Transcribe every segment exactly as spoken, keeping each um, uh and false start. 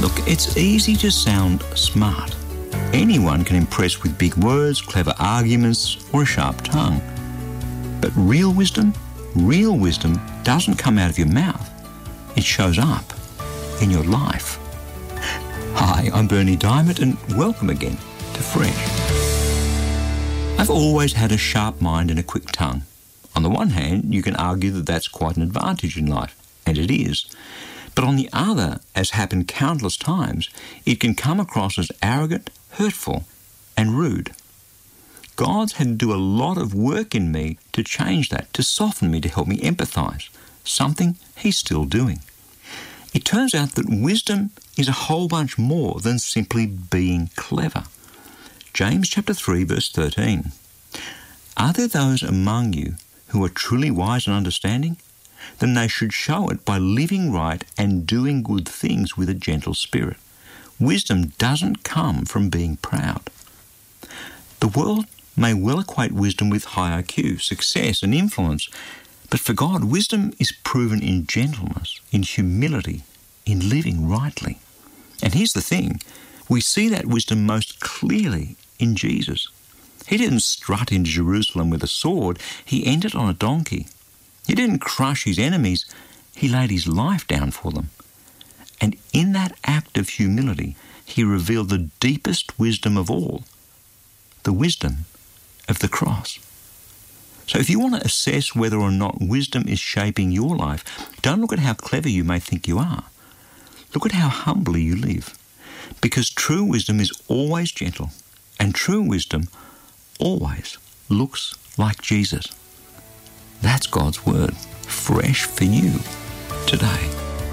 Look, it's easy to sound smart. Anyone can impress with big words, clever arguments, or a sharp tongue. But real wisdom, real wisdom doesn't come out of your mouth. It shows up in your life. Hi, I'm Bernie Diamond, and welcome again to Fresh. I've always had a sharp mind and a quick tongue. On the one hand, you can argue that that's quite an advantage in life, and it is. But on the other, as happened countless times, it can come across as arrogant, hurtful, and rude. God's had to do a lot of work in me to change that, to soften me, to help me empathise, something He's still doing. It turns out that wisdom is a whole bunch more than simply being clever. James chapter three, verse thirteen. Are there those among you who are truly wise and understanding? Then they should show it by living right and doing good things with a gentle spirit. Wisdom doesn't come from being proud. The world may well equate wisdom with high I Q, success and influence, but for God, wisdom is proven in gentleness, in humility, in living rightly. And here's the thing, we see that wisdom most clearly in Jesus. He didn't strut into Jerusalem with a sword, he entered on a donkey. He didn't crush his enemies, he laid his life down for them. And in that act of humility, he revealed the deepest wisdom of all, the wisdom of the cross. So if you want to assess whether or not wisdom is shaping your life, don't look at how clever you may think you are. Look at how humbly you live. Because true wisdom is always gentle, and true wisdom always looks like Jesus. That's God's word, fresh for you today.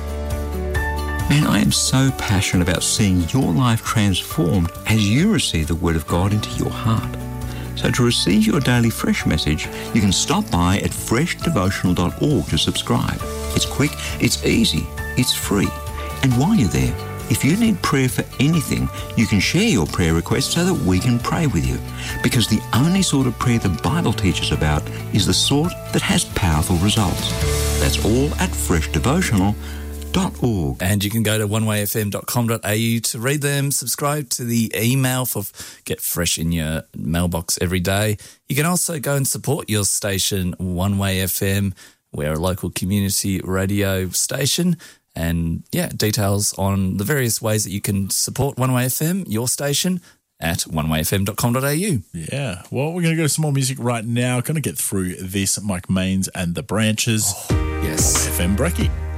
Man, I am so passionate about seeing your life transformed as you receive the word of God into your heart. So to receive your daily fresh message, you can stop by at fresh devotional dot org to subscribe. It's quick, it's easy, it's free. And while you're there, if you need prayer for anything, you can share your prayer request so that we can pray with you. Because the only sort of prayer the Bible teaches about is the sort that has powerful results. That's all at fresh devotional dot org. And you can go to one way f m dot com dot a u to read them, subscribe to the email for Get Fresh in your mailbox every day. You can also go and support your station, One Way F M. We're a local community radio station. And, yeah, details on the various ways that you can support One Way F M, your station, at one way f m dot com dot a u. Yeah. Well, we're going to go to some more music right now. Going to get through this, Mike Mains and the Branches. Oh, yes. F M Brekkie.